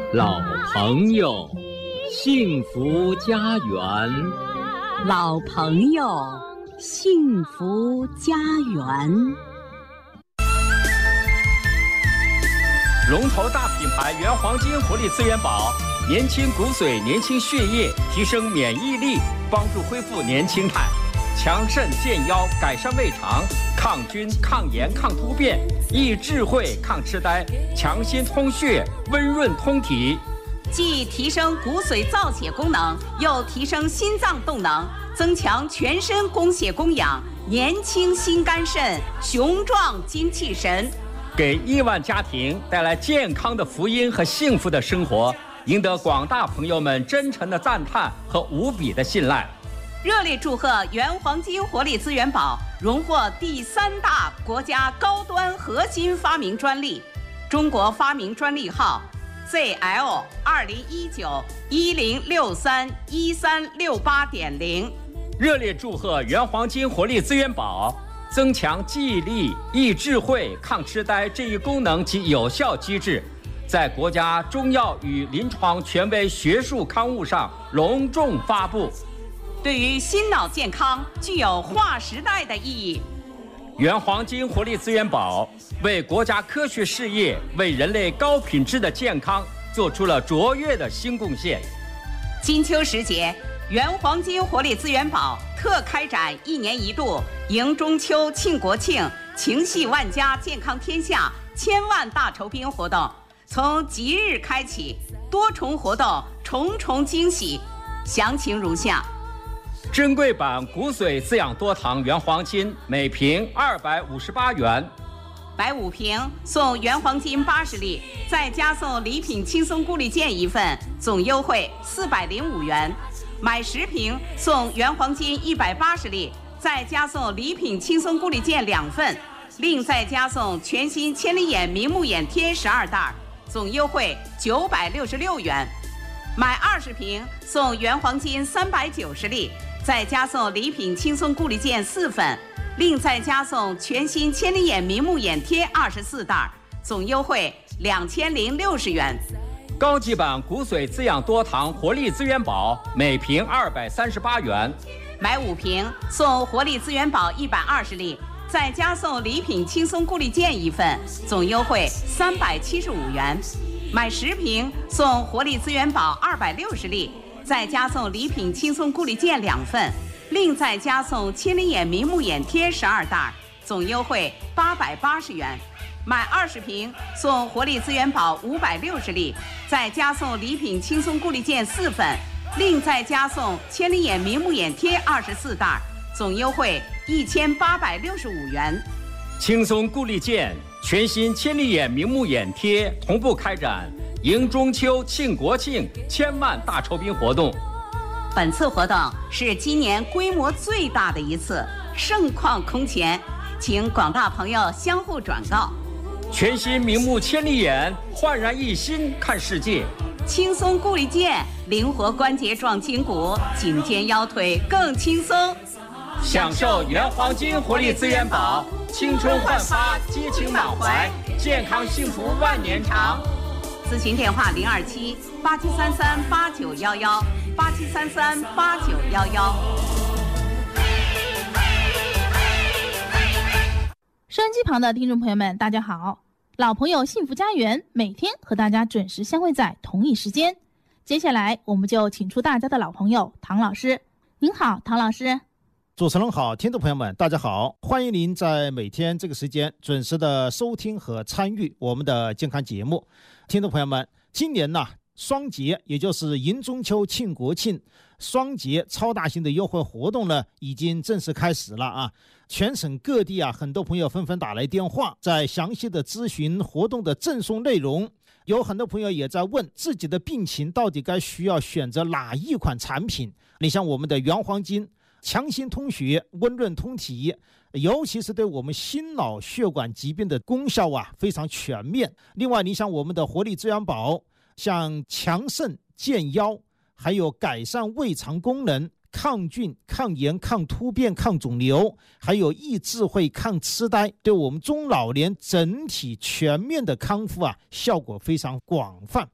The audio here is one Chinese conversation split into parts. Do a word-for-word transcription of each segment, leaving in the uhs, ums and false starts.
老朋友，幸福家园。 老朋友，幸福家园。 龙头大品牌原黄金活力资源宝，年轻骨髓，年轻血液，提升免疫力，帮助恢复年轻态，强肾健腰，改善胃肠，抗菌、抗炎、抗突变，益智慧、抗痴呆，强心通血，温润通体。 既提升骨髓造血功能，又提升心脏动能，增强全身供血供氧，年轻心肝肾，雄壮精气神， 给亿万家庭带来健康的福音和幸福的生活，赢得广大朋友们真诚的赞叹和无比的信赖。 热烈祝贺原黄金活力资源宝荣获第三大国家高端核心发明专利，中国发明专利号 Z L 二零一九一零六三一三六八点零。 热烈祝贺原黄金活力资源宝增强记忆力、益智慧、抗痴呆这一功能及有效机制，在国家中药与临床权威学术刊物上隆重发布。 对于心脑健康具有划时代的意义。 原黄金活力资源宝为国家科学事业、为人类高品质的健康做出了卓越的新贡献。 金秋时节，原黄金活力资源宝特开展一年一度迎中秋、庆国庆、情系万家、健康天下千万大酬宾活动，从即日开启，多重活动，重重惊喜，详情如下。 珍贵版骨髓滋养多糖原黄金每瓶二百五十八元， 买五瓶送原黄金八十粒，再加送礼品轻松固力健一份，总优惠四百零五元。买十瓶送原黄金一百八十粒，再加送礼品轻松固力健两份，另再加送全新千里眼明目眼贴十二袋，总优惠九百六十六元。买二十瓶送原黄金三百九十粒，再加送礼品轻松固力健四份，另再加送全新千里眼明目眼贴二十四袋，总优惠两千零六十元。 高级版骨髓滋养多糖活力资源宝每瓶二百三十八元， 买五瓶送活力资源宝一百二十粒，再加送礼品轻松固力健一份，总优惠三百七十五元。买十瓶送活力资源宝二百六十粒，再加送礼品轻松固力健两份，另再加送千里眼明目眼贴十二袋，总优惠八百八十元。买二十瓶送活力资源宝五百六十粒，再加送礼品轻松固力健四份，另再加送千里眼明目眼贴二十四袋，总优惠一千八百六十五元。 轻松固力健全新千里眼明目眼贴同步开展迎中秋、庆国庆千万大酬宾活动。 本次活动是今年规模最大的一次，盛况空前，请广大朋友相互转告。 全新明目千里眼，焕然一新看世界。 轻松固力健，灵活关节壮筋骨，颈肩腰腿更轻松。 享受原黄金活力资源宝，青春焕发，激情满怀，健康幸福万年长。 咨询电话零二七八七三三八九幺幺八七三三八九幺幺。 收音机旁的听众朋友们，大家好！老朋友幸福家园每天和大家准时相会在同一时间。接下来我们就请出大家的老朋友唐老师。您好，唐老师。 主持人好，听众朋友们大家好，欢迎您在每天这个时间准时的收听和参与我们的健康节目。听众朋友们，今年呢双节，也就是迎中秋、庆国庆双节超大型的优惠活动呢已经正式开始了啊！全省各地啊，很多朋友纷纷打来电话，在详细的咨询活动的赠送内容。有很多朋友也在问自己的病情到底该需要选择哪一款产品。你像我们的原黄金，强心通血，温润通体，尤其是对我们心脑血管疾病的功效啊非常全面。另外你像我们的活力资源宝，像强肾健腰，还有改善胃肠功能，抗菌、抗炎、抗突变、抗肿瘤，还有益智慧、抗痴呆，对我们中老年整体全面的康复啊效果非常广泛。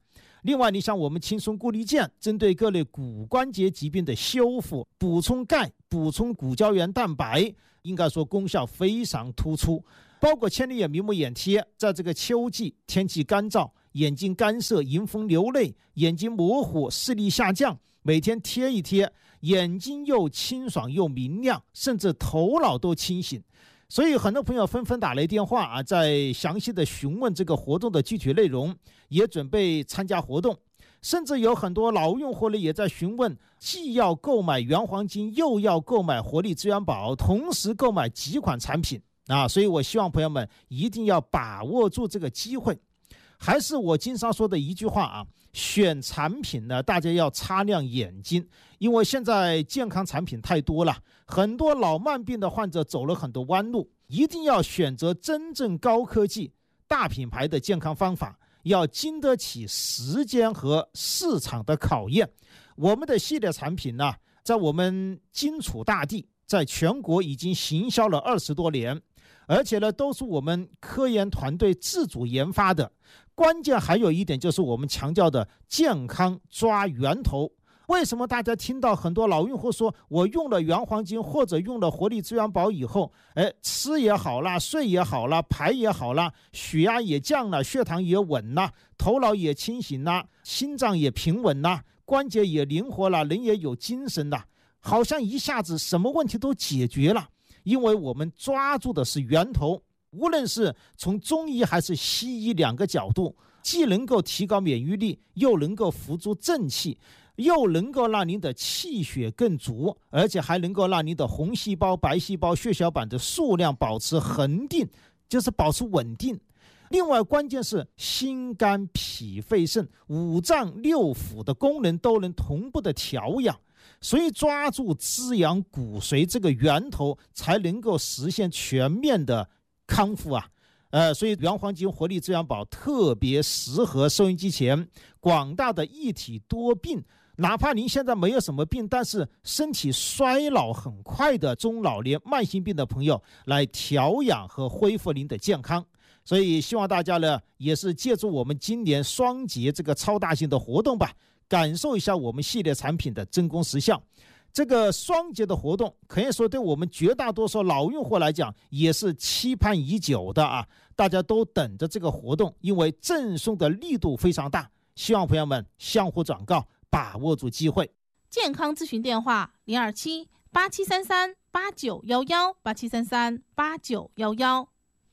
另外，你像我们轻松固力健，针对各类骨关节疾病的修复，补充钙、补充骨胶原蛋白，应该说功效非常突出。包括千里眼明目眼贴，在这个秋季天气干燥，眼睛干涩、迎风流泪、眼睛模糊、视力下降，每天贴一贴，眼睛又清爽又明亮，甚至头脑都清醒。所以很多朋友纷纷打来电话啊，在详细的询问这个活动的具体内容，也准备参加活动。甚至有很多老用户呢也在询问，既要购买原黄金，又要购买活力资源宝，同时购买几款产品啊。所以我希望朋友们一定要把握住这个机会。还是我经常说的一句话啊，选产品呢，大家要擦亮眼睛，因为现在健康产品太多了，很多老慢病的患者走了很多弯路，一定要选择真正高科技、大品牌的健康方法，要经得起时间和市场的考验。我们的系列产品呢，在我们荆楚大地，在全国已经行销了二十多年，而且呢，都是我们科研团队自主研发的。关键还有一点就是我们强调的健康抓源头。为什么大家听到很多老用户说，我用了原黄金或者用了活力资源宝以后，哎，吃也好了，睡也好了，排也好了，血压也降了，血糖也稳了，头脑也清醒了，心脏也平稳了，关节也灵活了，人也有精神了，好像一下子什么问题都解决了。因为我们抓住的是源头，无论是从中医还是西医两个角度，既能够提高免疫力，又能够扶助正气，又能够让您的气血更足，而且还能够让您的红细胞、白细胞、血小板的数量保持恒定，就是保持稳定。另外关键是心肝脾肺肾五脏六腑的功能都能同步的调养，所以抓住滋养骨髓这个源头，才能够实现全面的康复啊。呃，所以原黄金活力资源宝特别适合收音机前广大的一体多病，哪怕您现在没有什么病，但是身体衰老很快的中老年慢性病的朋友，来调养和恢复您的健康。所以希望大家呢，也是借助我们今年双节这个超大型的活动吧，感受一下我们系列产品的真功实效。这个双节的活动可以说对我们绝大多数老用户来讲也是期盼已久的啊，大家都等着这个活动，因为赠送的力度非常大，希望朋友们相互转告，把握住机会。 健康咨询电话零二七八七三三八九幺幺八七三三八九幺幺。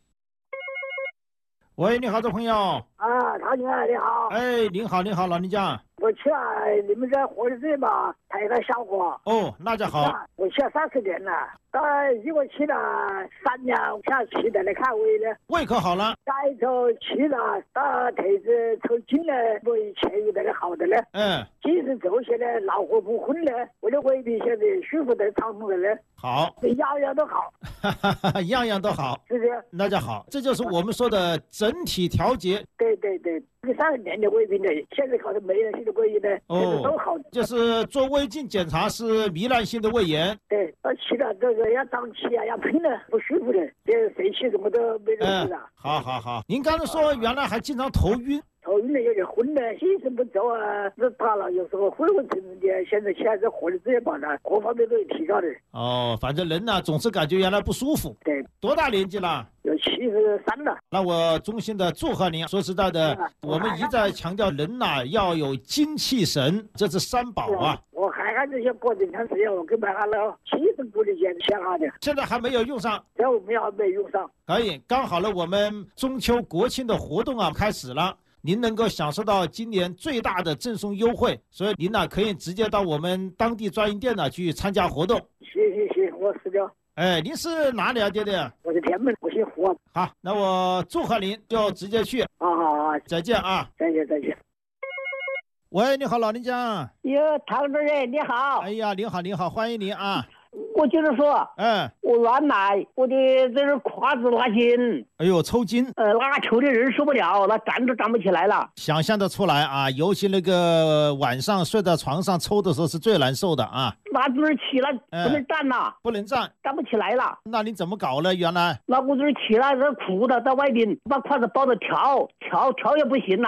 喂，你好，这朋友。 啊，陶警啊，你好。 哎，您好，您好，老人家。 我去了你们这活力资源宝拍个效果。 哦，那就好。 我去了三十年了，呃，一个去了三年，现在去的来看胃呢。 胃口好了。 再就去了到腿子抽筋了，胃痊愈的好的呢。 嗯。 即使这些呢，恼火不昏呢，我的胃病现在舒服的畅通的呢。 好。 样样都好。 样样都好。 是不是？ 那就好，这就是我们说的整体调节。 对对对，这三十年的胃病呢，现在考的没人性的胃炎呢，现在都好。 就是做胃镜检查是糜烂性的胃炎。 对，到去了这个要胀气啊，要喷的，不舒服的，这谁去什么都没人治了。 好好好，您刚才说原来还经常头晕。 头晕的有点昏的，精神不足啊，这大脑有时候昏昏沉沉的。现在现在活力资源宝呢，各方面都有提高的。 哦，反正人呢总是感觉原来不舒服。 对， 多大年纪了？ 有七十三了。 那我衷心的祝贺您。说实在的，我们一再强调人呐、啊、要有精气神，这是三宝啊。 我还看这些过程长时间，我跟买下了七十股的钱签下的， 现在还没有用上。 这我们要没用上。 可以，刚好了，我们中秋国庆的活动啊开始了。您能够享受到今年最大的赠送优惠，所以您呢可以直接到我们当地专营店呢去参加活动。 行行行，我私交。 哎，您是哪里啊，爹爹？ 我是天门，我姓胡。 好，那我祝贺您，就直接去。 好好好， 再见啊！ 再见再见。 喂，你好，老人家。 哟，唐主任你好。 哎呀，您好您好，欢迎您啊。 我就是说， 嗯， 我原来我的这是胯子拉筋， 哎呦，抽筋， 呃，拉球的人受不了，那站都站不起来了。 想象得出来啊，尤其那个晚上睡在床上抽的时候是最难受的啊。 那就是起来不能站了， 不能站， 站不起来了。 那你怎么搞呢？原来那我就是起来，这苦的在外边把胯子抱着跳，跳跳也不行了。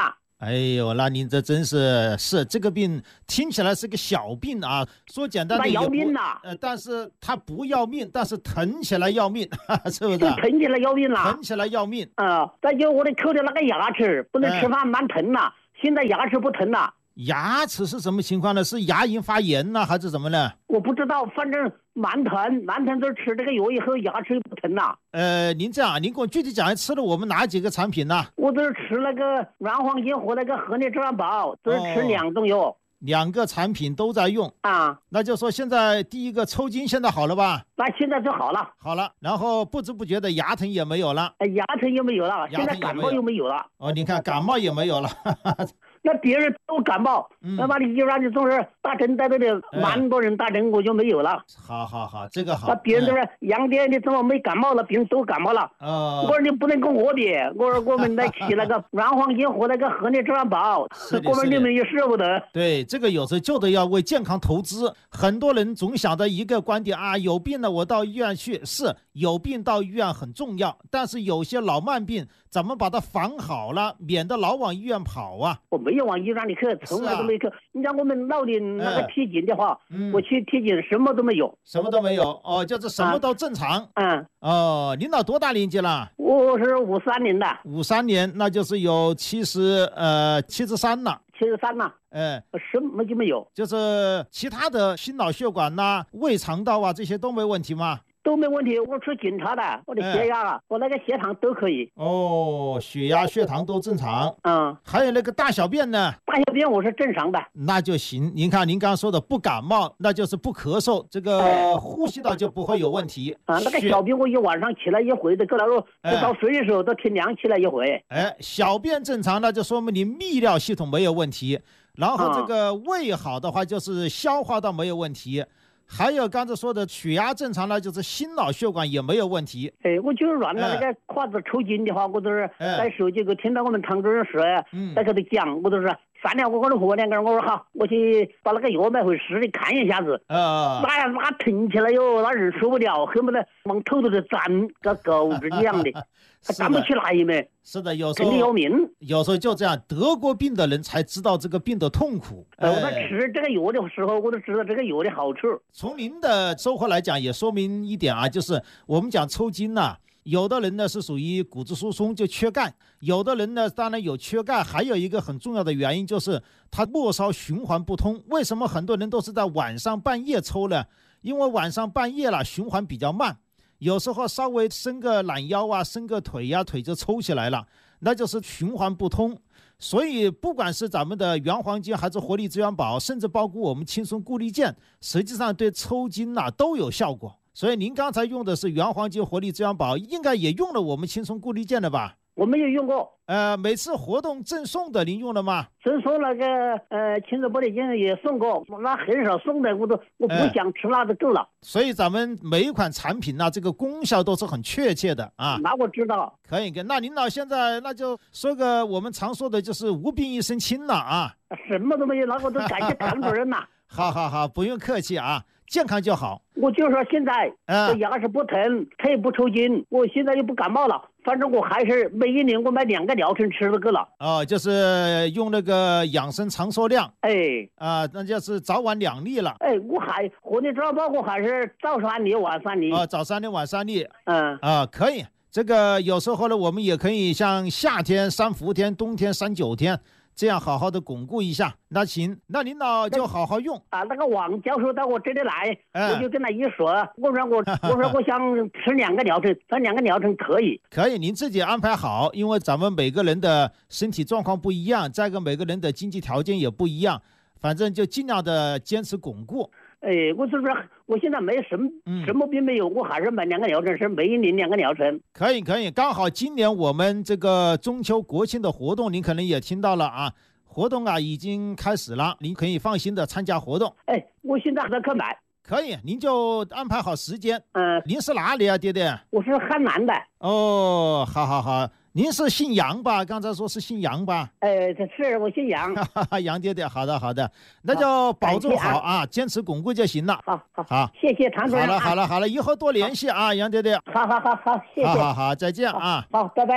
哎呦，那您这真是是这个病听起来是个小病啊，说简单的也不要命呐、 呃，但是它不要命，但是疼起来要命，是不是？ 疼起来要命啦！ 疼起来要命啊！再就我的口的那个牙齿不能吃饭，蛮疼呐。现在牙齿不疼了。 牙齿是什么情况呢？是牙龈发炎呢，还是怎么呢？ 我不知道，反正蛮疼，蛮疼。就吃这个药以后，牙齿不疼了。 呃，您这样，您给我具体讲一下吃了我们哪几个产品呢？ 我就是吃那个软黄金和那个合力治安宝，就是吃两种药。哦， 两个产品都在用啊， 那就说现在第一个抽筋现在好了吧？ 那现在就好了， 好了，然后不知不觉的牙疼也没有了， 哎，牙疼也没有了，现在感冒又没有了。 哦，你看感冒也没有了。 那别人都感冒， 嗯、 那把你就让你总是打针在这里，蛮多人打针，我就没有了。 好好好，这个好。 那别人都说杨爹，你怎么没感冒了？别人都感冒了。 哦， 我说你不能跟我比，我说我们来起那个软黄金和那个合力治安宝，我们你们也舍不得。 对，这个有时候就得要为健康投资。很多人总想着一个观点啊，有病了我到医院去，是有病到医院很重要，但是有些老慢病怎么把它防好了，免得老往医院跑啊？ 我没有往医院里去，从来都没去。啊、你像我们老的那个体检的话， 嗯、 我去体检什么都没有， 什么都没有哦，就是什么都正常。 嗯， 哦，领导多大年纪了？ 我是五三年的。 五三年，那就是有七十呃七十三了。 七十三了。 哎， 什么就没有， 就是其他的心脑血管呐、啊、胃肠道啊这些都没问题吗？ 都没问题，我去检查的，我的血压啊，哎、我那个血糖都可以。 哦，血压、血糖都正常。 嗯， 还有那个大小便呢？ 大小便我是正常的。 那就行。您看，您刚刚说的不感冒，那就是不咳嗽，这个呼吸道就不会有问题。 啊，那个小便我一晚上起来一回的，搁那说，哎、到睡的时候都天亮起来一回。 哎，小便正常，那就说明你泌尿系统没有问题。然后这个胃好的话，就是消化道没有问题。还有刚才说的血压正常了，就是心脑血管也没有问题。 哎，我就是软了那个胯子抽筋的话，我都是在手机我听到我们唐主任说，嗯，在给他讲，我都是三两，我跟我两个人，我说好，我去把那个药买回市里看一下子。啊，那呀，那疼起来哟，那人受不了，恨不得往头头的粘，跟狗子一样的。他站不起来没？ 是的，有时候疼得要命。 有时候就这样，得过病的人才知道这个病的痛苦。 呃，我在吃这个药的时候，我都知道这个药的好处。 从您的收获来讲，也说明一点啊，就是我们讲抽筋呐、啊，有的人呢是属于骨质疏松，就缺钙；有的人呢，当然有缺钙，还有一个很重要的原因就是他末梢循环不通。为什么很多人都是在晚上半夜抽呢？因为晚上半夜了，循环比较慢。有时候稍微伸个懒腰啊，伸个腿呀、啊，腿就抽起来了，那就是循环不通。所以不管是咱们的原黄金还是活力资源宝，甚至包括我们轻松固力健，实际上对抽筋啊都有效果。所以您刚才用的是原黄金活力资源宝，应该也用了我们轻松固力健的吧？ 我没有用过。 呃，每次活动赠送的您用了吗？ 赠送那个呃亲子玻璃镜也送过，那很少送的，我都我不想吃那就够了、呃。 所以咱们每一款产品呢、啊，这个功效都是很确切的啊。 那我知道。 可以跟那领导现在那就说个我们常说的就是无病一身轻了啊。 什么都没有，那我都感谢唐主任呐。 好好好，不用客气啊，健康就好。 我就说现在这牙齿不疼，它也不抽筋，我现在又不感冒了，反正我还是每一年我买两个疗程吃了个了。 哦，就是用那个养生长寿量。 哎， 啊，那就是早晚两粒了。 哎，我还活力治安宝，我还是早三粒晚三粒。 哦，早三粒晚三粒。 嗯。 啊，可以。这个有时候呢，我们也可以像夏天三伏天，冬天三九天。这样好好的巩固一下，那行，那领导就好好用啊。那个王教授到我这里来，哎、我就跟他一说，我说我我说我想吃两个疗程，这两个疗程可以， 可以，您自己安排好，因为咱们每个人的身体状况不一样，再一个每个人的经济条件也不一样，反正就尽量的坚持巩固。 哎，我就说我现在没什么、嗯、什么病没有，我还是买两个疗程，是每一年两个疗程。 可以可以，刚好今年我们这个中秋国庆的活动，您可能也听到了啊，活动啊已经开始了，您可以放心的参加活动。 哎，我现在还在去买。 可以，您就安排好时间。 嗯、呃， 您是哪里啊，爹爹？ 我是汉南的。 哦，好好好。您是姓杨吧？刚才说是姓杨吧？ 哎，是我姓杨。 杨爹爹，好的好的，那就保重好啊，坚持巩固就行了。 好好好， 谢谢唐主任。 好了好了好了，以后多联系啊，杨爹爹。 好好好好，谢谢。 好好好，再见啊。 好，拜拜。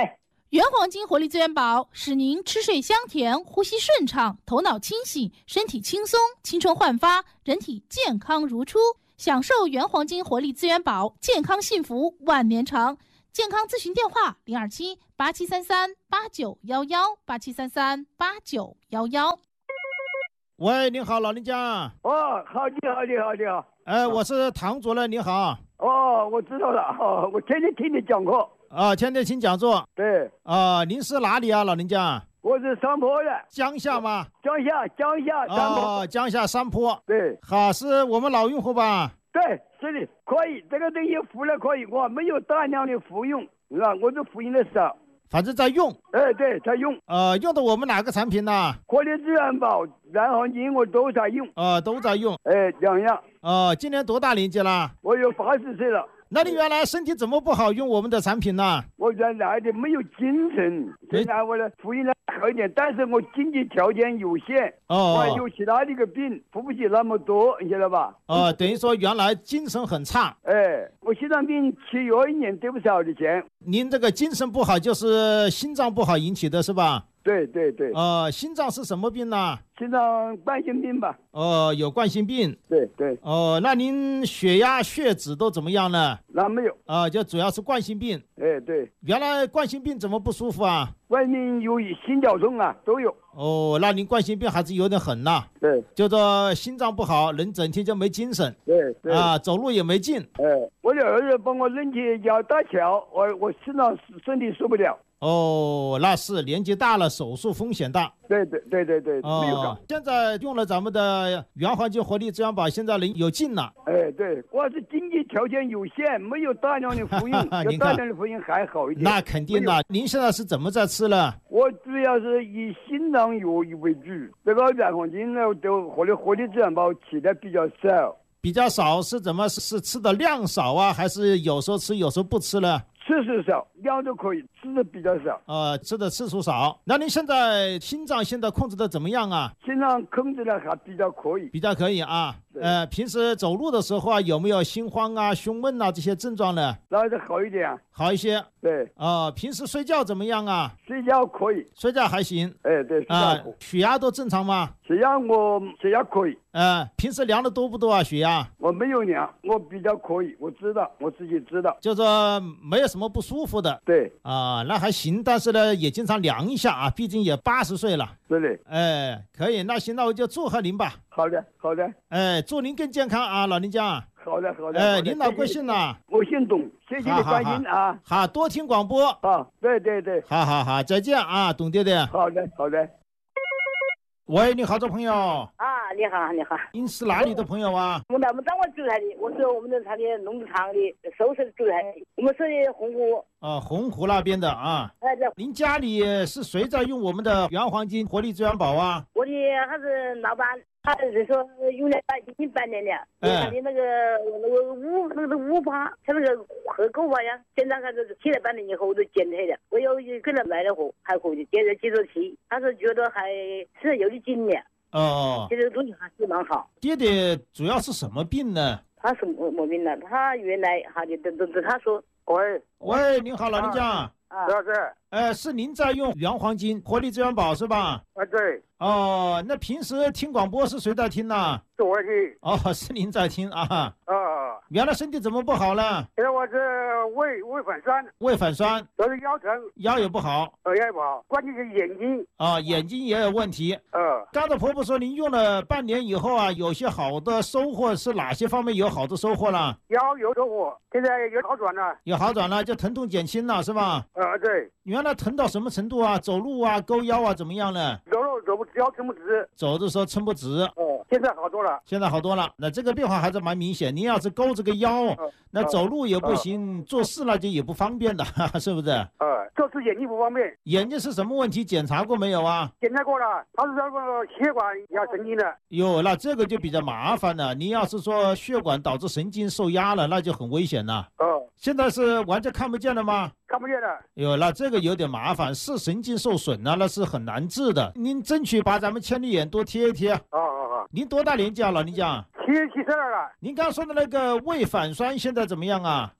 原黄金活力资源宝使您吃睡香甜，呼吸顺畅，头脑清醒，身体轻松，青春焕发，人体健康如初。享受原黄金活力资源宝，健康幸福万年长。健康咨询电话零二七八七三三八九幺幺八七三三八九幺幺。 喂，你好，老人家。 哦，好，你好，你好，你好。 哎，我是唐主任，你好。 哦，我知道了。哦，我天天听你讲课。 啊，天天听讲座。 对。 啊，您是哪里啊，老人家？ 我是山坡的。 江夏吗？ 江夏，江夏山坡。 哦，江夏山坡。 对。 好，是我们老用户吧？ 对，是的，可以，这个东西服了可以，我没有大量的服用，是吧？我就服用的少。 反正在用。 哎，对，在用。 呃，用的我们哪个产品呢？ 活力资源宝、原黄金我都在用。 呃，都在用。 哎，两样。 呃，今年多大年纪了？ 我有八十岁了。 那你原来身体怎么不好用我们的产品呢？ 我原来的没有精神，现在我的服用的好一点，但是我经济条件有限， 哦， 我还有其他的一个病，服不起那么多，你晓得吧？ 哦，等于说原来精神很差。 哎，我心脏病吃药一年得不少的钱。 您这个精神不好就是心脏不好引起的是吧？ 对对对。 呃，心脏是什么病呢？ 心脏冠心病吧。 哦，有冠心病。 对对。 哦，那您血压、血脂都怎么样呢？ 那没有。 啊、呃，就主要是冠心病。 哎，对。 原来冠心病怎么不舒服啊？ 冠心有心绞痛啊，都有。 哦，那您冠心病还是有点狠呐。 对。 就说心脏不好，人整天就没精神。 对对。 啊，走路也没劲。 哎，我的儿子帮我扔起脚搭桥，我我身上身体受不了。 哦，那是年纪大了，手术风险大。 对对对对对， 哦、 没有搞。 现在用了咱们的原黄金活力资源宝，现在人有劲了。 哎，对，我是经济条件有限，没有大量的服用，有大量的服用还好一点。 那肯定的。您现在是怎么在吃呢？ 我主要是以心脏药为主，这个原黄金呢，都活力活力资源宝吃的比较少。 比较少是怎么？是吃的量少啊，还是有时候吃，有时候不吃呢？ 次数少，量都可以，吃的比较少。 呃，吃的次数少。那您现在心脏现在控制的怎么样啊？ 心脏控制的还比较可以， 比较可以啊。呃，平时走路的时候啊，有没有心慌啊、胸闷啊这些症状呢？ 那就好一点啊， 好一些。 对。 啊、呃，平时睡觉怎么样啊？ 睡觉可以， 睡觉还行。 哎，对，睡觉啊、 可以。 血压都正常吗？ 血压我血压可以。 呃，平时量的多不多啊？血压？ 我没有量，我比较可以，我知道，我自己知道。 就说没有什么不舒服的。 对。 啊、呃，那还行，但是呢，也经常量一下啊，毕竟也八十岁了。 对的。 哎，可以，那行，那我就祝贺您吧。 好的，好的。 哎，祝您更健康啊，老人家。 好的，好的。 哎，您老贵姓呢？ 我姓董，谢谢你关心啊。 好，好，好，多听广播。 好，对对对。 好好好，再见啊，董爹爹。 好的，好的。 喂，你好，这朋友。 啊，你好，你好。 您是哪里的朋友啊？ 我们我们张我住台的，我是我们的他的农场的收拾住台的，我们是洪湖。 啊，洪湖那边的啊。 哎，对。 您家里是谁在用我们的原黄金活力资源宝啊？ 我的还是老板。他是说用了已经半年了， 哎、 他的那个那个五那个五八，他那个喝口吧呀，现在开始起了半年以后我就检测了，我有跟他卖了货，还可以接着接着吃，他是觉得还是有点劲了。 哦， 这个东西还是蛮好。 爹爹主要是什么病呢？ 他是么么病呢？他原来哈的都都都他说， 喂喂，您好，老人家。啊啊，是是。 呃，是您在用原黄金活力资源宝是吧？ 啊，对。 哦，那平时听广播是谁在听呢？ 是我听。 哦，是您在听啊。 啊。 原来身体怎么不好呢？ 现在我是胃胃反酸。 胃反酸。 都是腰疼。 腰也不好。 呃，腰也不好，关键是眼睛。 啊，眼睛也有问题。 呃。 刚才婆婆说您用了半年以后啊，有些好的收获，是哪些方面有好的收获了？ 腰有收获，现在有好转了。 有好转了，就疼痛减轻了，是吧？ 呃，对。 原来疼到什么程度啊？走路啊，勾腰啊，怎么样呢？ 走路走不腰撑不直， 走的时候撑不直。 哦，现在好多了。 现在好多了，那这个变化还是蛮明显。您要是勾这个腰， 哦、 那走路也不行，哦、做事那就也不方便的，是不是？ 呃，做事眼睛不方便。 眼睛是什么问题？检查过没有啊？ 检查过了，他是那个血管压神经的。 哟，那这个就比较麻烦了。你要是说血管导致神经受压了，那就很危险了。 哦。 现在是完全看不见了吗？ 看不见了。 哟，那这个有点麻烦，是神经受损了，那是很难治的。您争取把咱们千里眼多贴一贴。 哦哦哦。 您多大年纪啊，老人家？ 七七十二了。 您刚说的那个胃反酸现在怎么样啊？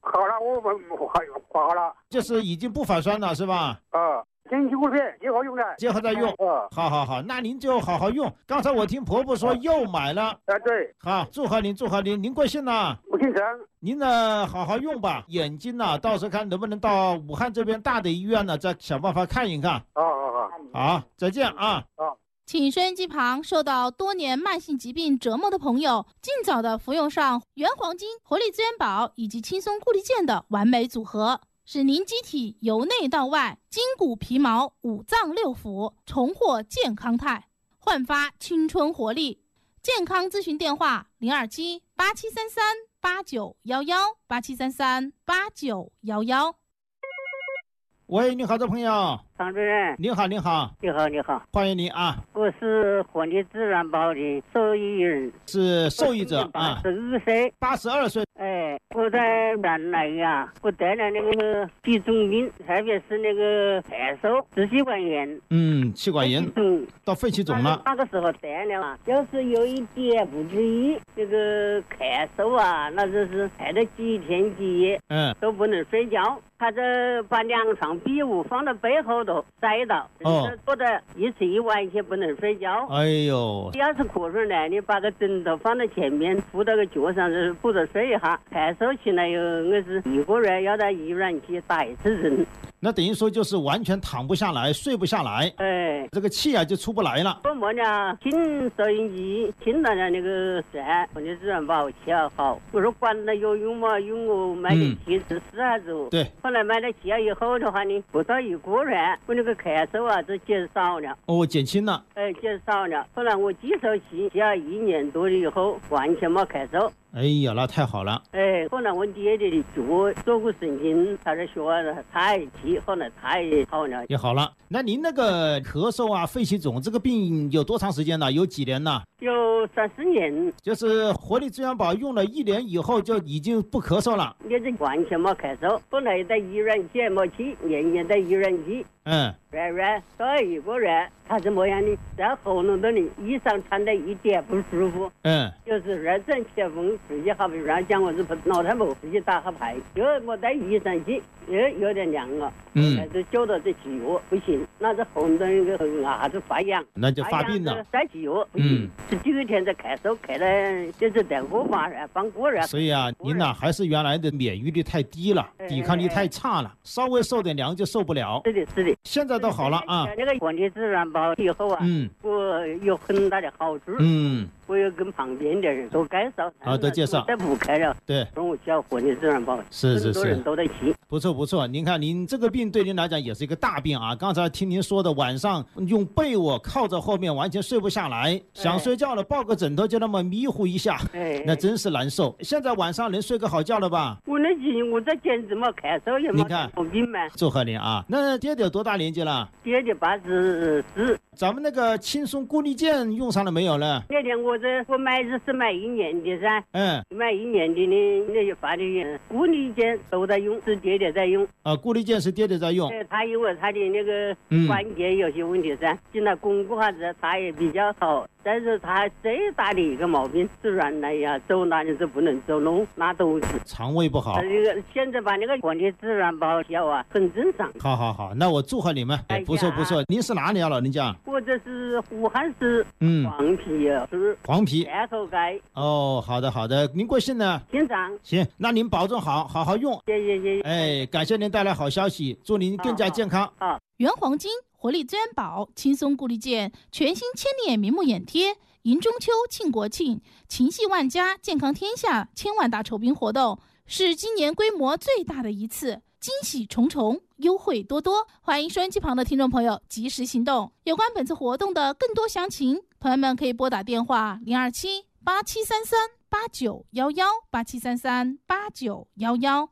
好了，我们画画好了， 就是已经不反酸了，是吧？ 啊。天气股片结合用的， 结合在用。 哦， 好好好，那您就好好用。刚才我听婆婆说又买了。 啊，对。 好，祝贺您，祝贺您。您贵姓呢？ 我姓陈。 您呢，好好用吧。眼睛呢，到时候看能不能到武汉这边大的医院呢，再想办法看一看。 好好好。 好，再见啊。 好。 请收音机旁受到多年慢性疾病折磨的朋友，尽早的服用上原黄金、活力资源宝以及轻松固力健的完美组合。使您机体由内到外，筋骨皮毛、五脏六腑重获健康态，焕发青春活力。健康咨询电话：零二七八七三三八九幺幺八七三三八九幺幺。 喂，你好，这朋友。 张主任， 您好，您好， 你好，你好， 欢迎您啊！ 我是活力自然宝的受益人， 是受益者啊， 八十二岁， 八十二岁。 哎，我在原来呀，我得了那个鼻中病，特别是那个咳嗽、支气管炎， 嗯，气管炎到肺气肿了。 那个时候得了啊，要是有一点不注意，这个咳嗽啊，那就是咳了几天几夜， 嗯， 都不能睡觉。他这把两床壁屋放到背后头晒到， 哦， 坐着一睡一晚上不能睡觉。 哎呦， 要是瞌睡呢，你把个枕头放在前面，铺到个脚上，就是铺着睡一下。咳嗽起来以后，我是一个月要到医院去打一次针。 那等于说就是完全躺不下来，睡不下来， 哎， 这个气啊就出不来了。 我么呢？听收音机，听到了那个山，我就自然把我气好好。我说管它有用嘛，用我买点气试试下子。 对。 后来买了气以后的话呢，不到一个月，我那个咳嗽啊就减少了。 哦，减轻了。 哎，减少了。后来我继续气，气了一年多了以后，完全没咳嗽。 哎呀，那太好了！ 哎，后来我爹爹的脚坐骨神经，他在说太气，后来太好了， 也好了。那您那个咳嗽啊、肺气肿这个病有多长时间了？有几年了？ 有三四年。 就是活力资源宝用了一年以后就已经不咳嗽了。 也是完全没咳嗽，后来在医院去没去，年年在医院去。 嗯。 然然到一个月，他是么样的？在喉咙这里，衣裳穿的一点不舒服。 嗯。 就是热症起风，自己好比然讲我是脑太毛，自己打下牌，又我带医生去，又有点凉了。 嗯。 就叫到这吃药不行，那这喉咙那个牙子发痒， 那就发病了。 再吃药不行，十几个天在咳嗽，咳了就是在恶化了，放过了。 所以啊，您呐还是原来的免疫力太低了，抵抗力太差了，稍微受点凉就受不了。 是的，是的。 现在都好了啊。 那个活力自然宝以后啊， 嗯， 我有很大的好处。 嗯。 我有跟旁边的人都介绍， 啊，都介绍， 再不开了。 对， 中午叫活力自然宝， 是是是， 很多人都在骑。 不错不错，您看您这个病对您来讲也是一个大病啊。刚才听您说的，晚上用被窝靠着后面完全睡不下来，想睡觉了抱个枕头就那么迷糊一下， 哎， 那真是难受。现在晚上能睡个好觉了吧？ 我那劲，我这简直没咳嗽也没生病嘛。 祝贺您啊！那爹爹有多大年纪了？ 爹爹八十四。 咱们那个轻松固力健用上了没有呢？ 那天我这我买是买一年的噻， 嗯， 买一年的呢，那就发的固力健都在用，是爹爹在用。 啊，固力健是爹爹在用。 他因为他的那个关节有些问题噻，进来巩固下子，他也比较好。但是他最大的一个毛病是原来呀，走哪里是不能走路，拉肚子， 肠胃不好。 这个现在把那个活力自然宝药啊，很正常。 好好好，那我祝贺你们，哎，不错不错。您是哪里啊，老人家？ 我这是武汉市嗯黄陂市黄陂前后街。 哦，好的好的，您贵姓呢？ 姓张。 行，那您保重好，好好用。 谢谢谢谢。 哎，感谢您带来好消息，祝您更加健康。 好， 原黄金、活力资源宝、轻松固力健全新千年明目眼贴。迎中秋、庆国庆、情系万家、健康天下千万大酬宾活动是今年规模最大的一次，惊喜重重，优惠多多，欢迎收音机旁的听众朋友及时行动。有关本次活动的更多详情，朋友们可以拨打电话零二七八七三三八九幺幺八七三三八九幺幺。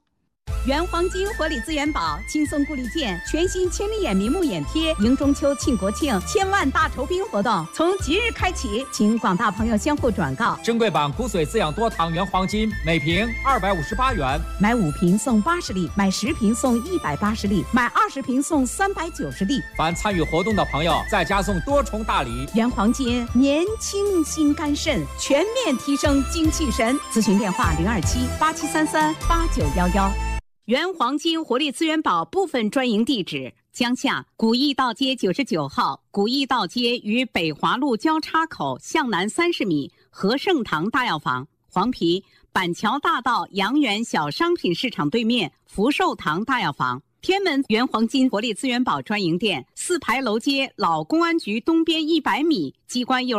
原黄金活力资源宝轻松固力健全新千里眼明目眼贴迎中秋庆国庆千万大酬宾活动从即日开启，请广大朋友相互转告。 珍贵版骨髓滋养多糖原黄金每瓶二百五十八元， 买五瓶送八十粒，买十瓶送一百八十粒，买二十瓶送三百九十粒。 凡参与活动的朋友再加送多重大礼。 原黄金年轻心肝肾，全面提升精气神。咨询电话零二七八七三三八九幺幺。原黄金活力资源宝部分专营地址：江夏古驿道街九十九号，古驿道街与北华路交叉口向南三十米，和盛堂大药房；黄陂板桥大道阳源小商品市场对面，福寿堂大药房。天门原黄金活力资源宝专营店，四牌楼街老公安局东边一百米，机关幼